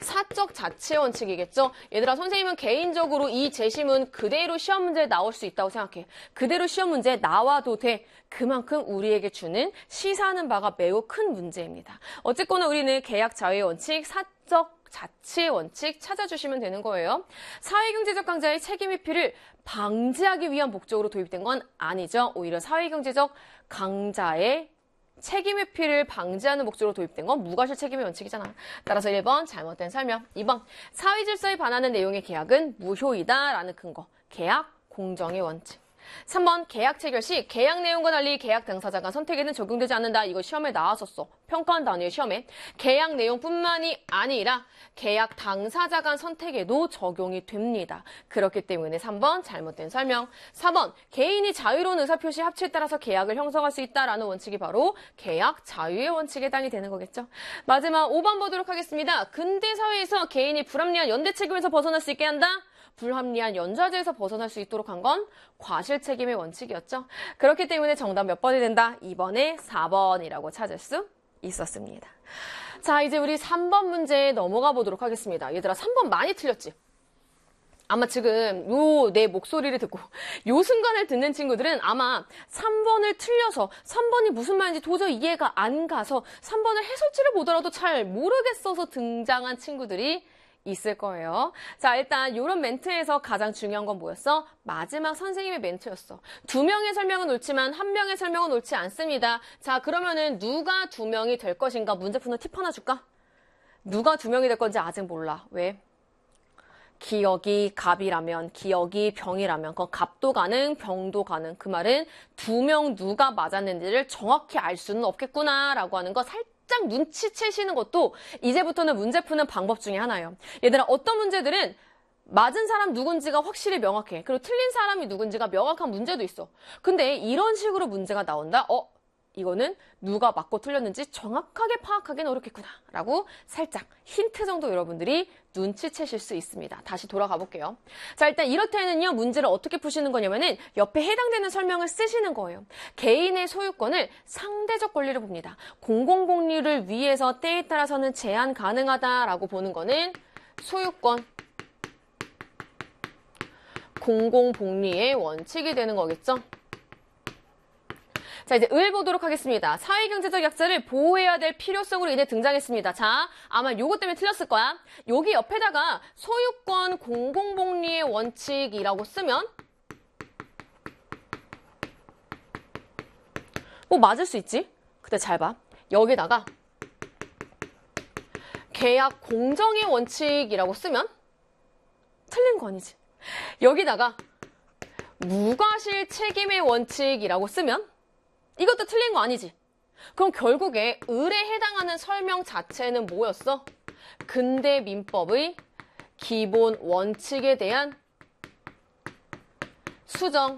사적 자치의 원칙이겠죠? 얘들아, 선생님은 개인적으로 이 재심은 그대로 시험 문제에 나올 수 있다고 생각해. 그대로 시험 문제에 나와도 돼. 그만큼 우리에게 주는 시사하는 바가 매우 큰 문제입니다. 어쨌거나 우리는 계약 자유의 원칙, 사적 자치의 원칙 찾아주시면 되는 거예요. 사회경제적 강자의 책임 회피를 방지하기 위한 목적으로 도입된 건 아니죠. 오히려 사회경제적 강자의 책임 회피를 방지하는 목적으로 도입된 건 무과실 책임의 원칙이잖아. 따라서 1번 잘못된 설명. 2번 사회질서에 반하는 내용의 계약은 무효이다라는 근거. 계약 공정의 원칙. 3번 계약 체결 시 계약 내용과 달리 계약 당사자 간 선택에는 적용되지 않는다. 이거 시험에 나왔었어. 평가한 단위의 시험에. 계약 내용뿐만이 아니라 계약 당사자 간 선택에도 적용이 됩니다. 그렇기 때문에 3번 잘못된 설명. 4번 개인이 자유로운 의사표시 합치에 따라서 계약을 형성할 수 있다라는 원칙이 바로 계약 자유의 원칙에 해당이 되는 거겠죠. 마지막 5번 보도록 하겠습니다. 근대 사회에서 개인이 불합리한 연대 책임에서 벗어날 수 있게 한다. 불합리한 연좌제에서 벗어날 수 있도록 한 건 과실 책임의 원칙이었죠. 그렇기 때문에 정답 몇 번이 된다? 2번에 4번이라고 찾을 수 있었습니다. 자, 이제 우리 3번 문제 넘어가 보도록 하겠습니다. 얘들아, 3번 많이 틀렸지? 아마 지금 내 목소리를 듣고 요 순간을 듣는 친구들은 아마 3번을 틀려서 3번이 무슨 말인지 도저히 이해가 안 가서 3번을 해설지를 보더라도 잘 모르겠어서 등장한 친구들이 있을 거예요. 자, 일단 이런 멘트에서 가장 중요한 건 뭐였어? 마지막 선생님의 멘트였어. 2명의 설명은 옳지만 1명의 설명은 옳지 않습니다. 자, 그러면은 누가 2명이 될 것인가? 문제 푸는 팁 하나 줄까? 누가 2명이 될 건지 아직 몰라. 왜? 기억이 갑이라면, 기억이 병이라면, 그건 갑도 가능, 병도 가능. 그 말은 2명 누가 맞았는지를 정확히 알 수는 없겠구나라고 하는 거 살짝 눈치채시는 것도 이제부터는 문제 푸는 방법 중에 하나예요. 얘들아, 어떤 문제들은 맞은 사람 누군지가 확실히 명확해. 그리고 틀린 사람이 누군지가 명확한 문제도 있어. 근데 이런 식으로 문제가 나온다? 이거는 누가 맞고 틀렸는지 정확하게 파악하기는 어렵겠구나 라고 살짝 힌트 정도 여러분들이 눈치채실 수 있습니다. 다시 돌아가 볼게요. 자, 일단 이럴 때는요, 문제를 어떻게 푸시는 거냐면은 옆에 해당되는 설명을 쓰시는 거예요. 개인의 소유권을 상대적 권리를 봅니다. 공공복리를 위해서 때에 따라서는 제한 가능하다라고 보는 거는 소유권, 공공복리의 원칙이 되는 거겠죠. 자, 이제 을 보도록 하겠습니다. 사회경제적 약자를 보호해야 될 필요성으로 인해 등장했습니다. 자, 아마 요거 때문에 틀렸을 거야. 여기 옆에다가 소유권 공공복리의 원칙이라고 쓰면 뭐 맞을 수 있지? 근데 잘 봐. 여기다가 계약 공정의 원칙이라고 쓰면 틀린 거 아니지? 여기다가 무과실 책임의 원칙이라고 쓰면 이것도 틀린 거 아니지? 그럼 결국에 을에 해당하는 설명 자체는 뭐였어? 근대 민법의 기본 원칙에 대한 수정,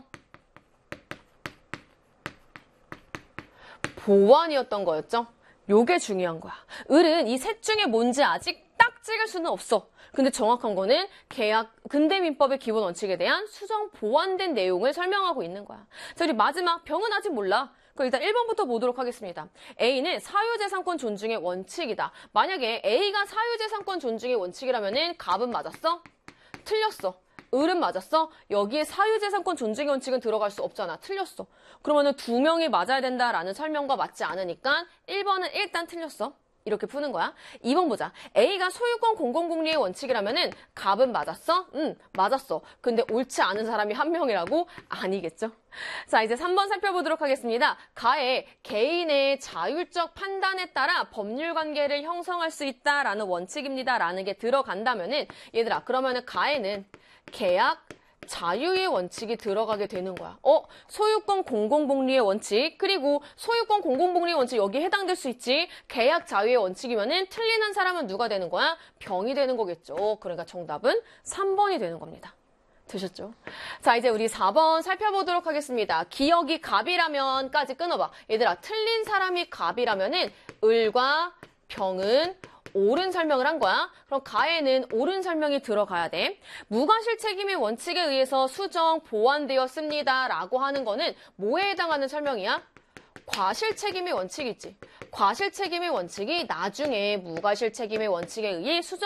보완이었던 거였죠? 요게 중요한 거야. 을은 이 셋 중에 뭔지 아직 딱 찍을 수는 없어. 근데 정확한 거는 근대 민법의 기본 원칙에 대한 수정 보완된 내용을 설명하고 있는 거야. 자, 우리 마지막 병은 아직 몰라. 그럼 일단 1번부터 보도록 하겠습니다. A는 사유재산권 존중의 원칙이다. 만약에 A가 사유재산권 존중의 원칙이라면은 갑은 맞았어? 틀렸어. 을은 맞았어? 여기에 사유재산권 존중의 원칙은 들어갈 수 없잖아. 틀렸어. 그러면은 2명이 맞아야 된다라는 설명과 맞지 않으니까 1번은 일단 틀렸어. 이렇게 푸는 거야. 2번 보자. A가 소유권 공공복리의 원칙이라면은 갑은 맞았어? 맞았어. 근데 옳지 않은 사람이 1명이라고? 아니겠죠? 자, 이제 3번 살펴보도록 하겠습니다. 가에 개인의 자율적 판단에 따라 법률 관계를 형성할 수 있다라는 원칙입니다. 라는 게 들어간다면은 얘들아, 그러면은 가에는 계약 자유의 원칙이 들어가게 되는 거야. 소유권 공공복리의 원칙, 그리고 소유권 공공복리의 원칙 여기에 해당될 수 있지. 계약 자유의 원칙이면은 틀리는 사람은 누가 되는 거야? 병이 되는 거겠죠. 그러니까 정답은 3번이 되는 겁니다. 되셨죠? 자, 이제 우리 4번 살펴보도록 하겠습니다. 기억이 갑이라면까지 끊어봐. 얘들아, 틀린 사람이 갑이라면은 을과 병은 옳은 설명을 한 거야. 그럼 가에는 옳은 설명이 들어가야 돼. 무과실 책임의 원칙에 의해서 수정 보완되었습니다. 라고 하는 거는 뭐에 해당하는 설명이야? 과실 책임의 원칙이지. 과실 책임의 원칙이 나중에 무과실 책임의 원칙에 의해 수정